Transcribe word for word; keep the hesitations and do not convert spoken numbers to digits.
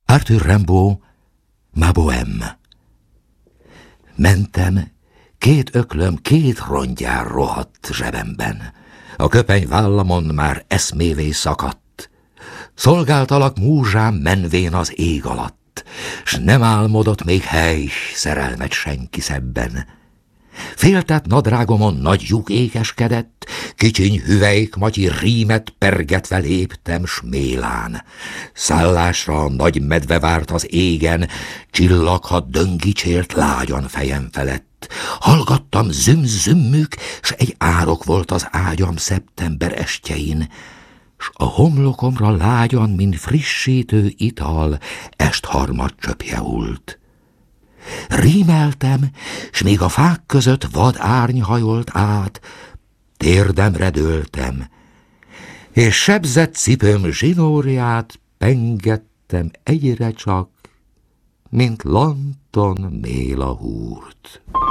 Arthur Rimbaud, Ma Bohème. Mentem, két öklöm két rongyár rohadt zsebemben. A köpeny vállamon már eszmévé szakadt. Szolgáltalak múzsám menvén az ég alatt, s nem álmodott még hely, szerelmet senki szebben. Féltett nadrágomon nagy lyuk ékeskedett, kicsiny hüvelyk matyi rímet pergetve léptem smélán. Szállásra a nagy medve várt az égen, csillaghat döngicsért lágyan fejem felett. Hallgattam züm-zümmük, s egy árok volt az ágyam szeptember estjein, s a homlokomra lágyan, mint frissítő ital, estharmad csöpje hult. Rímeltem, s még a fák között vad árny hajolt át, térdemre dőltem, és sebzett cipőm zsinórját pengettem egyre csak, mint Lanton méla húrt.